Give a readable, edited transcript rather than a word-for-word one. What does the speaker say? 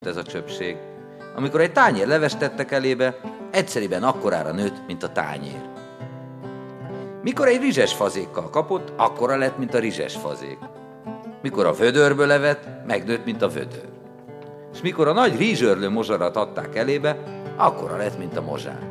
ez a csöpség. Amikor egy tányér levest tettek elébe, egyszeriben akkorára nőtt, mint a tányér. Mikor egy rizses fazékkal kapott, akkora lett, mint a rizses fazék. Mikor a vödörből evett, megnőtt, mint a vödör. És mikor a nagy rizsörlő mozsarat adták elébe, akkora lett, mint a mozsár.